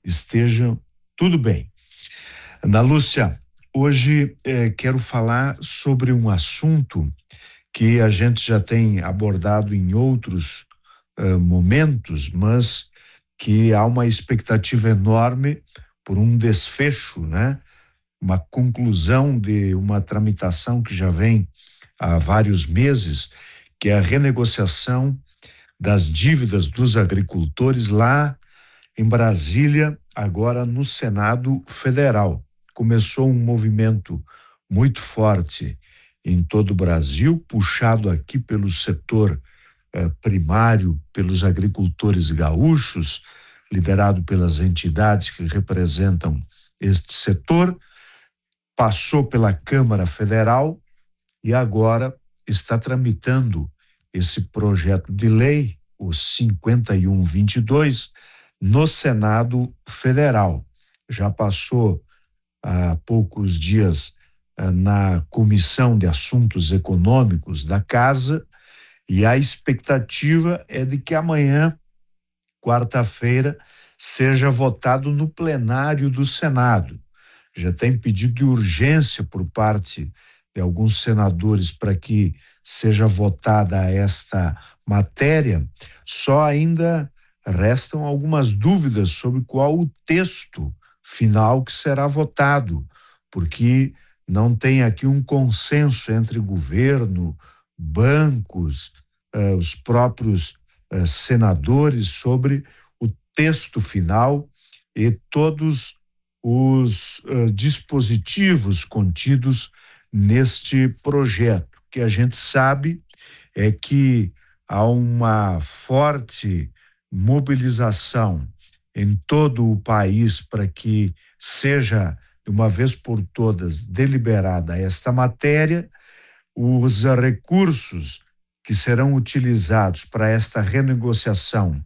esteja tudo bem. Ana Lúcia, hoje quero falar sobre um assunto que a gente já tem abordado em outros momentos, mas que há uma expectativa enorme por um desfecho, né? Uma conclusão de uma tramitação que já vem há vários meses, que é a renegociação das dívidas dos agricultores lá em Brasília, agora no Senado Federal. Começou um movimento muito forte em todo o Brasil, puxado aqui pelo setor primário, pelos agricultores gaúchos, liderado pelas entidades que representam este setor, passou pela Câmara Federal e agora está tramitando esse projeto de lei, o 5122, no Senado Federal. Já passou há poucos dias na Comissão de Assuntos Econômicos da Casa e a expectativa é de que amanhã, quarta-feira, seja votado no plenário do Senado. Já tem pedido de urgência por parte de alguns senadores para que seja votada esta matéria, só ainda restam algumas dúvidas sobre qual o texto final que será votado, porque não tem aqui um consenso entre governo, bancos, os próprios senadores sobre o texto final e todos os dispositivos contidos neste projeto. O que a gente sabe é que há uma forte mobilização em todo o país para que seja, de uma vez por todas, deliberada esta matéria. Os recursos que serão utilizados para esta renegociação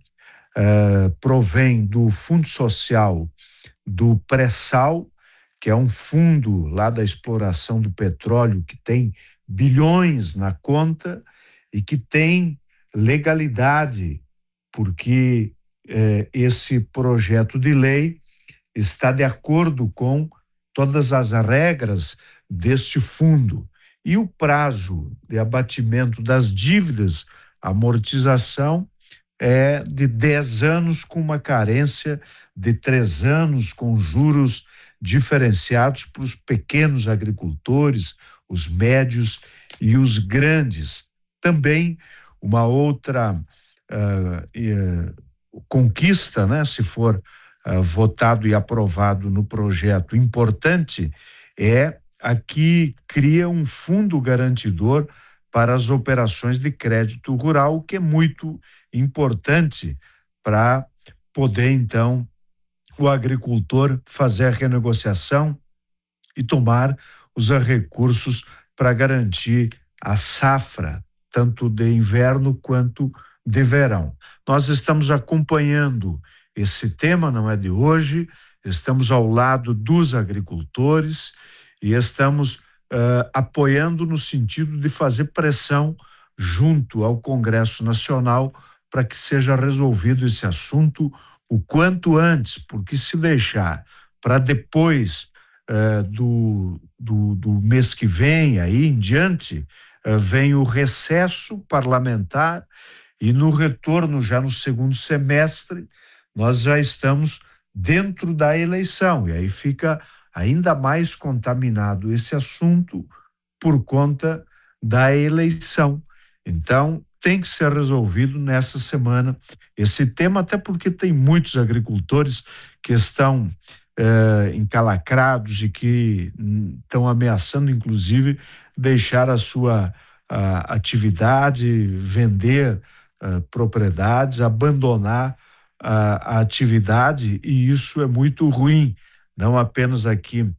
provém do Fundo Social do Pré-Sal, que é um fundo lá da exploração do petróleo que tem bilhões na conta e que tem legalidade, porque esse projeto de lei está de acordo com todas as regras deste fundo. E o prazo de abatimento das dívidas, amortização, é de 10 anos com uma carência de 3 anos com juros diferenciados para os pequenos agricultores, os médios e os grandes. Também uma outra conquista, né, se for votado e aprovado no projeto importante, é aqui cria um fundo garantidor para as operações de crédito rural, o que é muito importante para poder, então, o agricultor fazer a renegociação e tomar os recursos para garantir a safra, tanto de inverno quanto de verão. Nós estamos acompanhando esse tema, não é de hoje, estamos ao lado dos agricultores e estamos apoiando no sentido de fazer pressão junto ao Congresso Nacional para que seja resolvido esse assunto o quanto antes, porque se deixar para depois do mês que vem, aí em diante, vem o recesso parlamentar e no retorno, já no segundo semestre, nós já estamos dentro da eleição e aí fica ainda mais contaminado esse assunto por conta da eleição. Então, tem que ser resolvido nessa semana esse tema, até porque tem muitos agricultores que estão encalacrados e que estão ameaçando, inclusive, deixar a sua atividade, vender propriedades, abandonar a atividade, e isso é muito ruim, não apenas aqui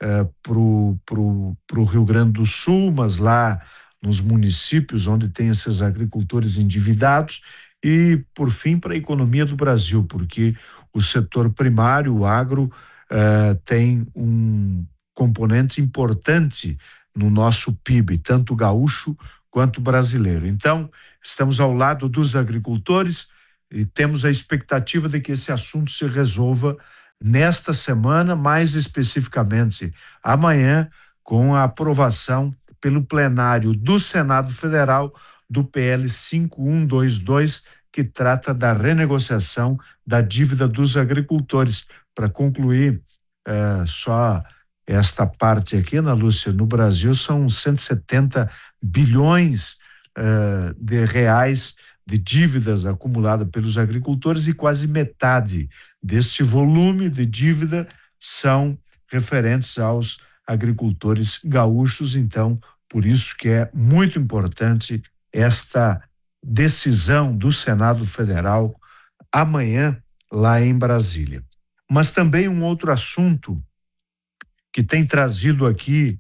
pro Rio Grande do Sul, mas lá nos municípios onde tem esses agricultores endividados e, por fim, para a economia do Brasil, porque o setor primário, o agro, tem um componente importante no nosso PIB, tanto gaúcho quanto brasileiro. Então, estamos ao lado dos agricultores e temos a expectativa de que esse assunto se resolva nesta semana, mais especificamente amanhã, com a aprovação pelo plenário do Senado Federal do PL 5122, que trata da renegociação da dívida dos agricultores. Para concluir, só esta parte aqui, Ana Lúcia, no Brasil são 170 bilhões de reais de dívidas acumuladas pelos agricultores, e quase metade deste volume de dívida são referentes aos agricultores gaúchos. Então, por isso que é muito importante esta decisão do Senado Federal amanhã lá em Brasília. Mas também um outro assunto que tem trazido aqui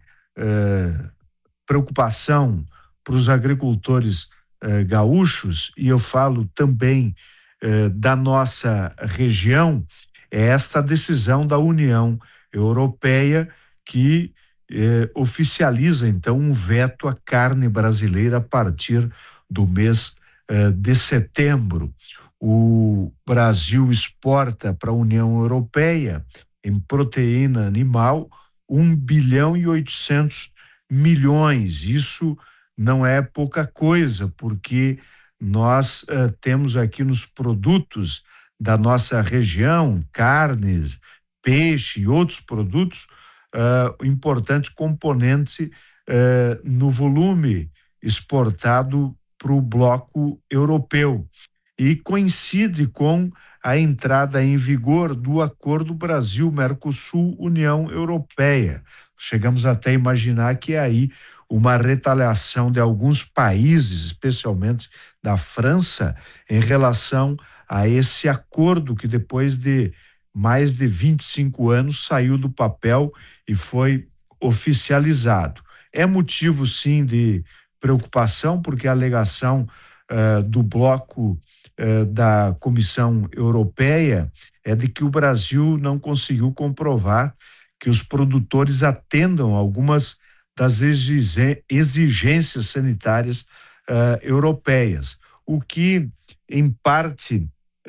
preocupação para os agricultores gaúchos, e eu falo também da nossa região, é esta decisão da União Europeia que oficializa então um veto à carne brasileira a partir do mês de setembro. O Brasil exporta para a União Europeia em proteína animal 1 bilhão e 800 milhões. Isso não é pouca coisa, porque nós temos aqui nos produtos da nossa região, carnes, peixe e outros produtos, importante componente no volume exportado para o bloco europeu, e coincide com a entrada em vigor do Acordo Brasil-Mercosul-União Europeia. Chegamos até a imaginar que é aí uma retaliação de alguns países, especialmente da França, em relação a esse acordo que depois de mais de 25 anos saiu do papel e foi oficializado. É motivo, sim, de preocupação, porque a alegação do bloco da Comissão Europeia é de que o Brasil não conseguiu comprovar que os produtores atendam algumas das exigências sanitárias europeias, o que em parte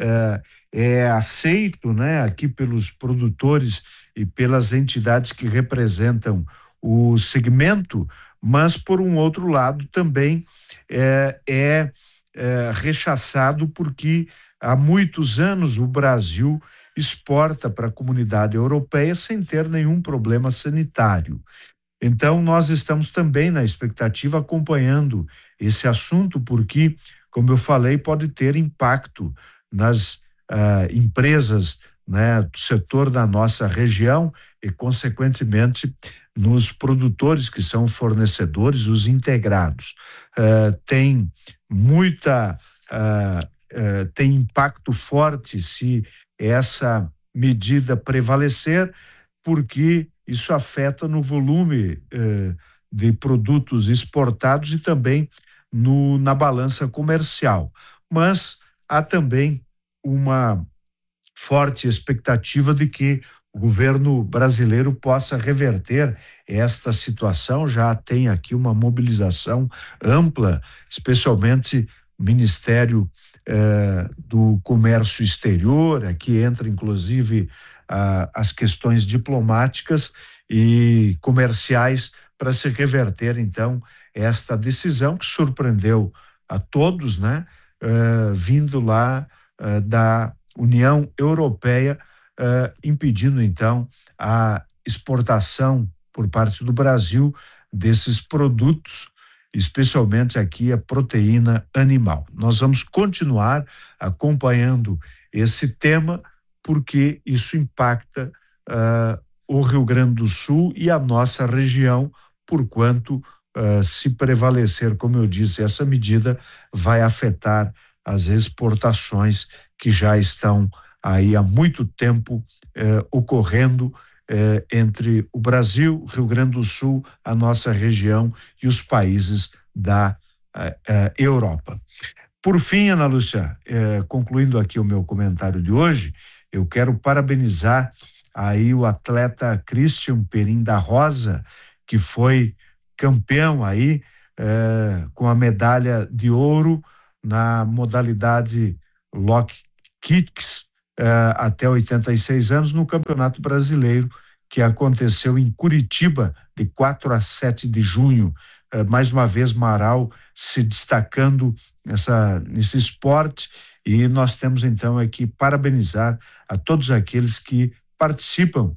é aceito, né, aqui pelos produtores e pelas entidades que representam o segmento, mas por um outro lado também é rechaçado, porque há muitos anos o Brasil exporta para a comunidade europeia sem ter nenhum problema sanitário. Então, nós estamos também na expectativa acompanhando esse assunto, porque, como eu falei, pode ter impacto nas empresas, né, do setor da nossa região e, consequentemente, nos produtores que são fornecedores, os integrados. Tem tem impacto forte se essa medida prevalecer, porque isso afeta no volume de produtos exportados e também na balança comercial. Mas há também uma forte expectativa de que o governo brasileiro possa reverter esta situação. Já tem aqui uma mobilização ampla, especialmente o Ministério do Comércio Exterior, aqui entra inclusive as questões diplomáticas e comerciais, para se reverter então esta decisão que surpreendeu a todos, né? Vindo lá da União Europeia, impedindo então a exportação por parte do Brasil desses produtos, especialmente aqui a proteína animal. Nós vamos continuar acompanhando esse tema, porque isso impacta o Rio Grande do Sul e a nossa região, porquanto se prevalecer, como eu disse, essa medida vai afetar as exportações que já estão aí há muito tempo ocorrendo entre o Brasil, Rio Grande do Sul, a nossa região e os países da Europa. Por fim, Ana Lúcia, concluindo aqui o meu comentário de hoje, eu quero parabenizar aí o atleta Christian Perim da Rosa, que foi campeão aí com a medalha de ouro na modalidade Lock Kicks até 86 anos no Campeonato Brasileiro, que aconteceu em Curitiba, de 4 a 7 de junho. Mais uma vez, Marau se destacando nesse esporte, e nós temos então aqui parabenizar a todos aqueles que participam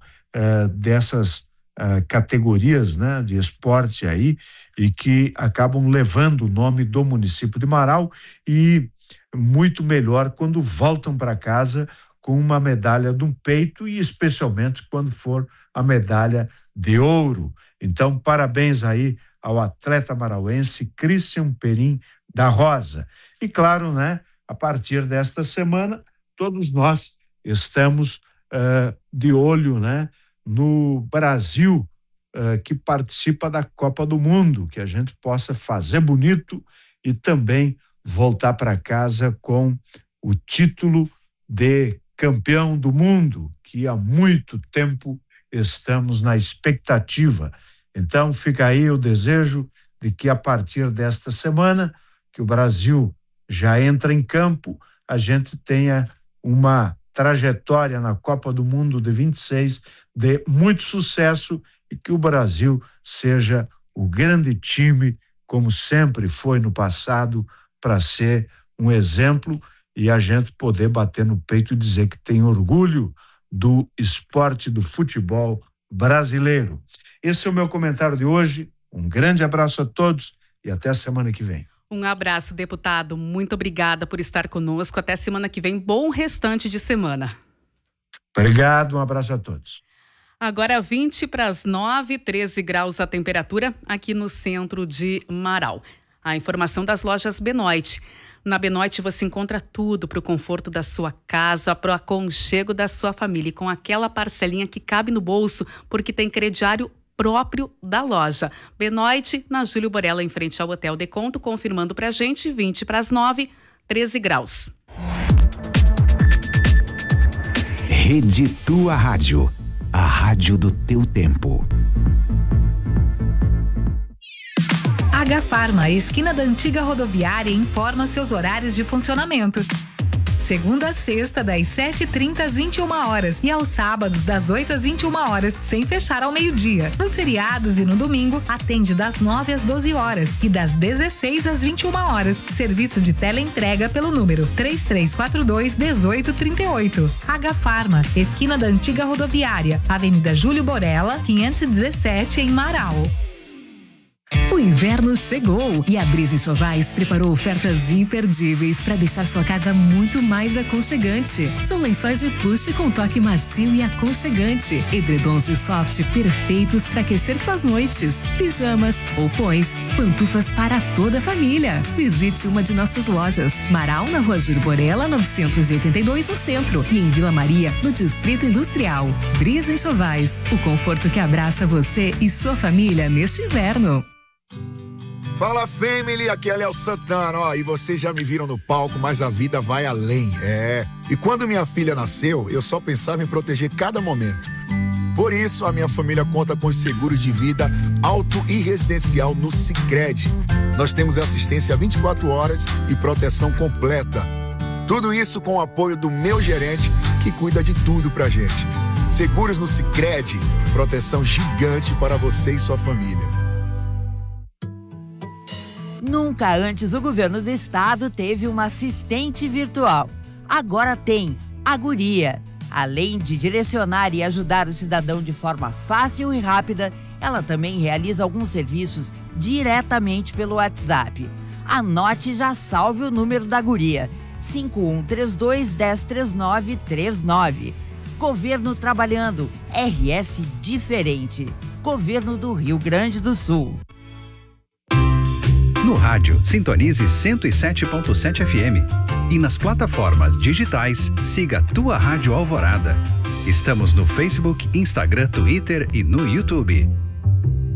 dessas categorias, né, de esporte aí, e que acabam levando o nome do município de Marau, e muito melhor quando voltam para casa com uma medalha de um peito, e especialmente quando for a medalha de ouro. Então, parabéns aí ao atleta marauense Christian Perim da Rosa. E claro, né, a partir desta semana, todos nós estamos de olho, né, no Brasil, que participa da Copa do Mundo, que a gente possa fazer bonito e também voltar para casa com o título de campeão do mundo, que há muito tempo estamos na expectativa. Então, fica aí o desejo de que a partir desta semana, que o Brasil já entra em campo, a gente tenha uma trajetória na Copa do Mundo de 26 de muito sucesso, e que o Brasil seja o grande time, como sempre foi no passado, para ser um exemplo e a gente poder bater no peito e dizer que tem orgulho do esporte do futebol brasileiro. Esse é o meu comentário de hoje. Um grande abraço a todos e até a semana que vem. Um abraço, deputado. Muito obrigada por estar conosco. Até semana que vem. Bom restante de semana. Obrigado, um abraço a todos. Agora 8:40, 13 graus a temperatura aqui no centro de Marau. A informação das lojas Benoit. Na Benoit você encontra tudo para o conforto da sua casa, para o aconchego da sua família, e com aquela parcelinha que cabe no bolso, porque tem crediário próprio da loja. Benoit, na Júlio Borella, em frente ao Hotel Deconto, confirmando pra gente, 8:50, 13 graus. Rede Tua Rádio, a rádio do teu tempo. H-Pharma, esquina da antiga rodoviária, informa seus horários de funcionamento. Segunda a sexta, das 7h30 às 21h, e aos sábados, das 8 às 21h, sem fechar ao meio-dia. Nos feriados e no domingo, atende das 9 às 12h e das 16 às 21h. Serviço de teleentrega pelo número 3342-1838. H-Pharma, esquina da antiga rodoviária, Avenida Júlio Borella, 517, em Marau. O inverno chegou e a Brisa Enxovais preparou ofertas imperdíveis para deixar sua casa muito mais aconchegante. São lençóis de plush com toque macio e aconchegante, edredons de soft perfeitos para aquecer suas noites, pijamas, roupões, pantufas para toda a família. Visite uma de nossas lojas: Marau, na Rua Júlio Borella, 982, no centro, e em Vila Maria, no Distrito Industrial. Brisa Enxovais, o conforto que abraça você e sua família neste inverno. Fala, family, aqui é Léo Santana, e vocês já me viram no palco, mas a vida vai além, E quando minha filha nasceu, eu só pensava em proteger cada momento. Por isso, a minha família conta com seguros de vida auto e residencial no Sicredi. Nós temos assistência 24 horas e proteção completa. Tudo isso com o apoio do meu gerente, que cuida de tudo pra gente. Seguros no Sicredi, proteção gigante para você e sua família. Nunca antes o governo do estado teve uma assistente virtual. Agora tem a Guria. Além de direcionar e ajudar o cidadão de forma fácil e rápida, ela também realiza alguns serviços diretamente pelo WhatsApp. Anote e já salve o número da Guria: 5132-103939. Governo trabalhando. RS diferente. Governo do Rio Grande do Sul. No rádio, sintonize 107.7 FM. E nas plataformas digitais, siga Tua Rádio Alvorada. Estamos no Facebook, Instagram, Twitter e no YouTube.